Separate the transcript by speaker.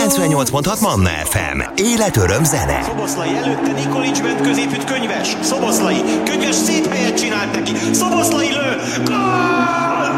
Speaker 1: 98.6 Manna FM. Élet, öröm, zene.
Speaker 2: Szoboszlai előtte Nikolics bent középütt könyves. Szoboszlai, könyves szép helyet csinált neki. Szoboszlai